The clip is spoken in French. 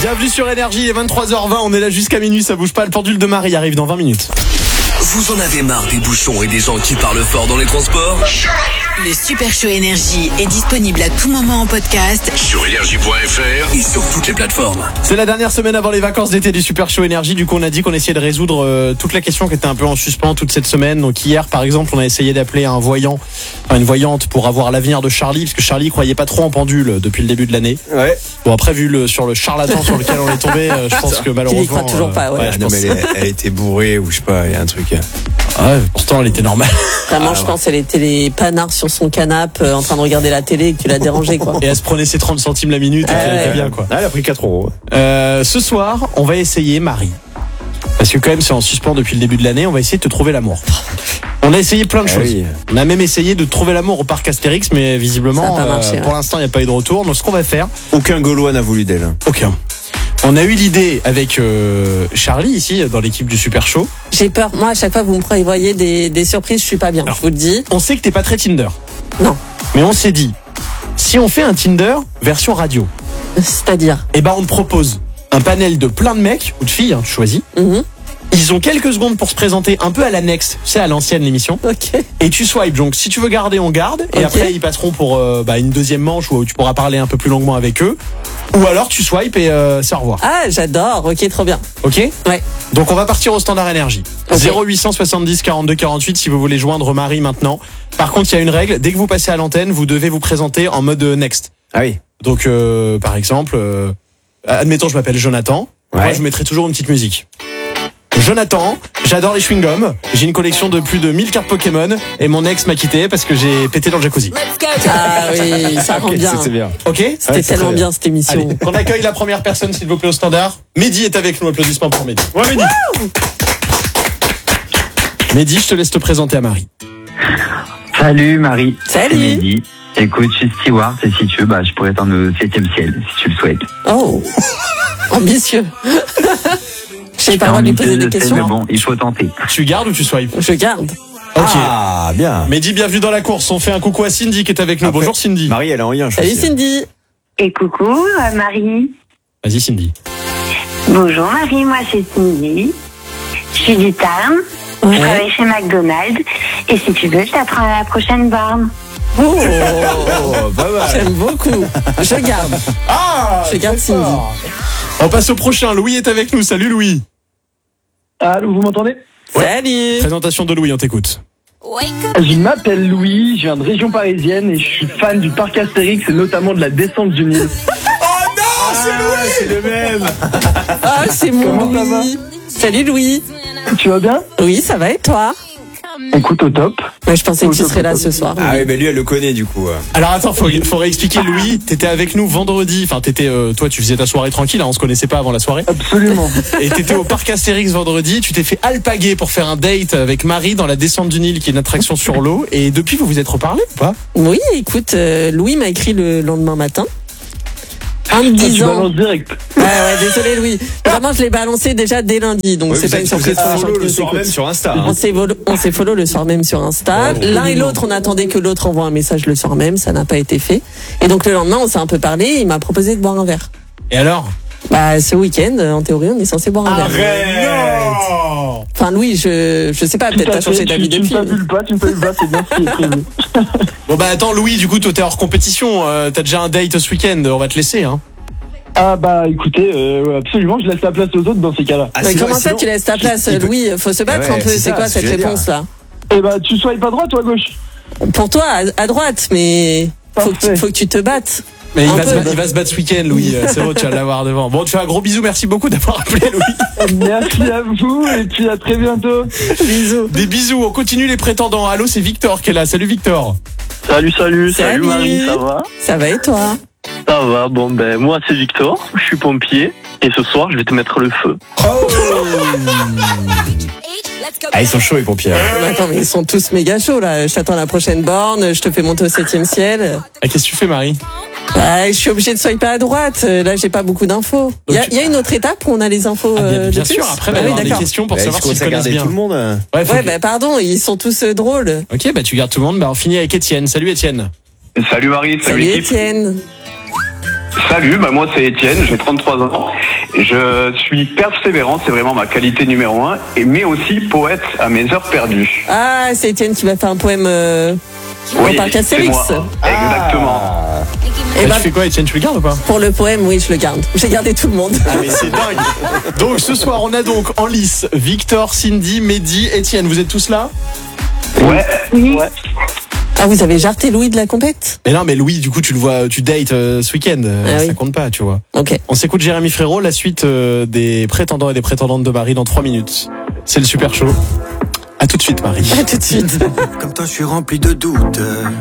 Bienvenue sur Énergie, il est 23h20, on est là jusqu'à minuit, ça bouge pas, le pendule de Marie arrive dans 20 minutes. Vous en avez marre des bouchons et des gens qui parlent fort dans les transports ? Le Super Show Énergie est disponible à tout moment en podcast Sur énergie.fr et sur toutes les plateformes. C'est la dernière semaine avant les vacances d'été du Super Show Énergie. Du coup, on a dit qu'on essayait de résoudre toute la question qui était un peu en suspens toute cette semaine. Donc hier, par exemple, on a essayé d'appeler un voyant, une voyante pour avoir l'avenir de Charlie, parce que Charlie croyait pas trop en pendule depuis le début de l'année. Ouais. Bon, après, vu sur le charlatan sur lequel on est tombé, je pense que malheureusement... Il y croit toujours pas, ouais. je Non, pense... mais elle était bourrée ou je sais pas, il y a un truc. Ouais, pourtant, elle était normale. Vraiment, je pense qu'elle était les panards sur son canapé en train de regarder la télé et que tu l'as dérangée, quoi. Et elle se prenait ses 30 centimes la minute et elle était bien, quoi. Ah, elle a pris 4 euros. Ce soir, on va essayer Marie. Parce que quand même, c'est en suspens depuis le début de l'année, on va essayer de te trouver l'amour. On a essayé plein de choses. Oui. On a même essayé de trouver l'amour au parc Astérix, mais visiblement, Ça a pas marché, pour l'instant, il n'y a pas eu de retour. Donc, ce qu'on va faire... Aucun Gaulois n'a voulu d'elle. Aucun. On a eu l'idée avec Charlie, ici, dans l'équipe du Super Show. J'ai peur. Moi, à chaque fois que vous me prévoyez des surprises, je suis pas bien. Alors, je vous le dis. On sait que t'es pas très Tinder. Non. Mais on s'est dit, si on fait un Tinder version radio, C'est-à-dire. eh ben, on te propose un panel de plein de mecs, ou de filles, hein, tu choisis. Mhm. Ils ont quelques secondes pour se présenter un peu à l'annexe, tu sais, à l'ancienne l'émission. Ok. Et tu swipes. Donc, si tu veux garder, on garde. Et Ok. après, ils passeront pour une deuxième manche où tu pourras parler un peu plus longuement avec eux. Ou alors, tu swipes et c'est au revoir. Ah, j'adore. Ok, trop bien. Ok ? Ouais. Donc, on va partir au standard énergie. Ok. 0870 42 48 si vous voulez joindre Marie maintenant. Par contre, il y a une règle. Dès que vous passez à l'antenne, vous devez vous présenter en mode next. Ah oui. Donc, par exemple, admettons, je m'appelle Jonathan. Moi, Ouais. je mettrai toujours une petite musique. Jonathan, j'adore les chewing-gums. J'ai une collection de plus de 1000 cartes Pokémon. Et mon ex m'a quitté parce que j'ai pété dans le jacuzzi. Ah oui, ça rend Ok, bien. c'est bien. Ok ? C'était c'est tellement très bien cette émission. Allez, qu'on accueille la première personne, s'il vous plaît, au standard. Mehdi est avec nous. Applaudissements pour Mehdi. Ouais, Mehdi. Mehdi, je te laisse te présenter à Marie. Salut Marie. Salut. C'est Mehdi. Écoute, je suis steward et si tu veux, je pourrais t'en au 7e ciel, si tu le souhaites. Oh, ambitieux. J'ai pas le droit de lui poser des Mais questions. bon, il faut tenter. Tu gardes ou tu swipes ? Je garde. Ok. Ah, bien. Mehdi, bienvenue dans la course. On fait un coucou à Cindy qui est avec nous. Après, Bonjour Cindy. Marie, elle est en lien, je Salut pense. Cindy. Et coucou, Marie. Vas-y Cindy. Bonjour Marie, moi c'est Cindy. Je suis du Tarn. Je Ouais. travaille chez McDonald's. Et si tu veux, je t'apprends à la prochaine borne. Oh, Oh, pas mal. j'aime beaucoup. Je garde. Ah, Je garde Cindy. On passe au prochain. Louis est avec nous. Salut Louis. Allô, vous m'entendez? Salut. Présentation de Louis, on t'écoute. Je m'appelle Louis, je viens de région parisienne et je suis fan du parc Astérix et notamment de la descente du Nil. C'est le même. Ah, c'est mon Comment ça Louis. Salut Louis. Tu vas bien? Oui, ça va et toi? Écoute, au top. Ouais, je pensais que tu serais là ce soir. Ah oui, mais lui, elle le connaît du coup. Alors attends, faut réexpliquer Louis. T'étais avec nous vendredi. Enfin, toi, tu faisais ta soirée tranquille. Hein, on se connaissait pas avant la soirée. Absolument. Et t'étais au parc Astérix vendredi. Tu t'es fait alpaguer pour faire un date avec Marie dans la descente du Nil, qui est une attraction sur l'eau. Et depuis, vous vous êtes reparlé ou pas? Oui, écoute, Louis m'a écrit le lendemain matin. En me Tu disant. balances direct. Ouais, désolé Louis. Vraiment, je l'ai balancé déjà dès lundi, donc c'est pas une surprise pour les gens qui le nous soir même écoutent. sur Insta. On s'est follow le soir même sur Insta. L'un et l'autre, on attendait que l'autre envoie un message le soir même, ça n'a pas été fait. Et donc le lendemain, on s'est un peu parlé, il m'a proposé de boire un verre. Et alors? Ce week-end, en théorie, on est censé boire un verre. Non. Enfin Louis, je sais pas, peut-être t'as changé d'avis Tu ne depuis. fabules pas, c'est bien ce qui est prévu. Bon bah attends Louis, du coup, toi t'es hors compétition. T'as déjà un date ce week-end. On va te laisser, hein. Ah écoutez, absolument, je laisse la place aux autres dans ces cas-là. Mais comment ça tu laisses ta place, il peut- Louis? Faut se battre Ouais, un peu. c'est C'est ça, quoi c'est ce cette que j'allais réponse là? Et tu sois pas droite ou à gauche? Pour toi, à droite, mais Parfait. faut que tu te battes. Mais Un peu. il va se battre ce week-end, Louis. C'est bon, tu vas l'avoir devant. Bon, tu fais un gros bisou. Merci beaucoup d'avoir appelé, Louis. Merci à vous et puis à très bientôt. Bisous. Des bisous. On continue les prétendants. Allô, c'est Victor qui est là. Salut, Victor. Salut Salut. Marie, ça va? Ça va et toi? Ça va, moi c'est Victor, je suis pompier et ce soir je vais te mettre le feu. Ah, ils sont chauds les pompiers. Mais attends, mais ils sont tous méga chauds là. Je t'attends à la prochaine borne, je te fais monter au 7e ciel. Ah, qu'est-ce que tu fais, Marie? Je suis obligée de swiper à droite. Là, j'ai pas beaucoup d'infos. Il y a une autre étape où on a les infos. Bien de sûr. plus. Après, il va y avoir des d'accord. questions pour savoir s'ils ça connaissent bien. tout le monde. Ouais, faut Ouais, que- pardon, ils sont tous drôles. Ok, tu gardes tout le monde. On finit avec Étienne. Salut, Étienne. Salut Marie, Salut Étienne. Salut, moi c'est Étienne, j'ai 33 ans. Je suis persévérant, c'est vraiment ma qualité numéro 1, mais aussi poète à mes heures perdues. Ah, c'est Étienne qui va faire un poème Oui, au parc c'est Astérix. moi. Exactement. Et Tu fais quoi, Étienne, tu le gardes ou pas? pour le poème, oui, je le garde. J'ai gardé tout le monde. Ah mais c'est dingue. Donc ce soir on a donc en lice Victor, Cindy, Mehdi, Étienne. Vous êtes tous là? Ouais. Ouais. Ah, vous avez jarté Louis de la compète? Mais non, mais Louis, du coup tu le vois, tu dates ce week-end. Ah Ça oui. compte pas, tu vois. Ok. On s'écoute Jérémy Frérot, la suite des prétendants et des prétendantes de Marie dans 3 minutes. C'est le super show. À tout de suite, Marie. À tout de suite. Comme toi, je suis rempli de doutes.